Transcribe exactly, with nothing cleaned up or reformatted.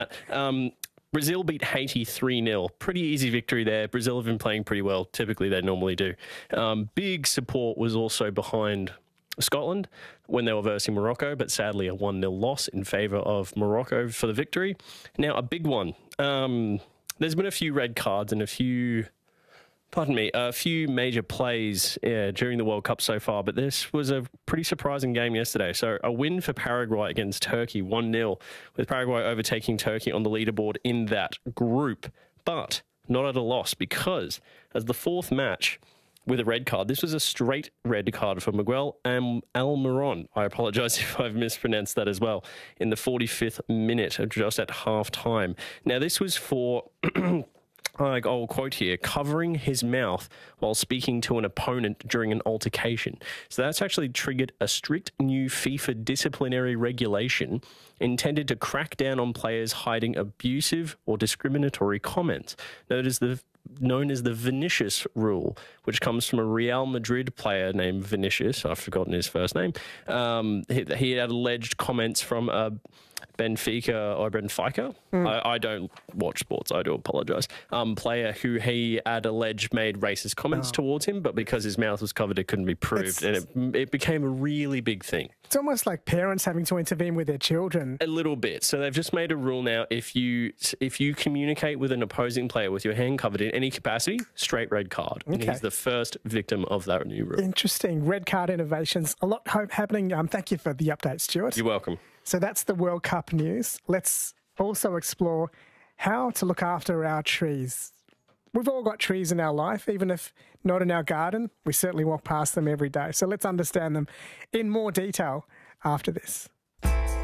Um, Brazil beat Haiti three nil. Pretty easy victory there. Brazil have been playing pretty well. Typically, they normally do. Um, big support was also behind Scotland when they were versing Morocco, but sadly a one nil loss in favour of Morocco for the victory. Now, a big one. Um, there's been a few red cards and a few... Pardon me, a few major plays yeah, during the World Cup so far, but this was a pretty surprising game yesterday. So a win for Paraguay against Turkey, one nil, with Paraguay overtaking Turkey on the leaderboard in that group, but not at a loss because as the fourth match with a red card, this was a straight red card for Miguel um, Almiron. I apologise if I've mispronounced that as well, in the forty-fifth minute, just at half-time. Now, this was for... Like, I'll quote here, covering his mouth while speaking to an opponent during an altercation. So that's actually triggered a strict new FIFA disciplinary regulation intended to crack down on players hiding abusive or discriminatory comments. Known as the known as the Vinicius rule, which comes from a Real Madrid player named Vinicius. I've forgotten his first name. Um, he, he had alleged comments from a Benfica or Benfica. Mm. I, I don't watch sports. I do apologise. Um, player who he had alleged made racist comments oh. towards him, but because his mouth was covered, it couldn't be proved, it's, and it, it became a really big thing. It's almost like parents having to intervene with their children. A little bit. So they've just made a rule now. If you if you communicate with an opposing player with your hand covered in any capacity, straight red card. Okay. And he's the first victim of that new rule. Interesting. Red card innovations. A lot happening. Um, thank you for the update, Stuart. You're welcome. So that's the World Cup news. Let's also explore how to look after our trees. We've all got trees in our life, even if not in our garden. We certainly walk past them every day. So let's understand them in more detail after this.